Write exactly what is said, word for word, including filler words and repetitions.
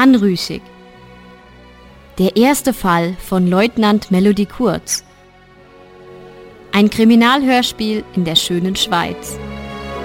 Anrüchig. Der erste Fall von Leutnant Melody Kurz. Ein Kriminalhörspiel in der schönen Schweiz.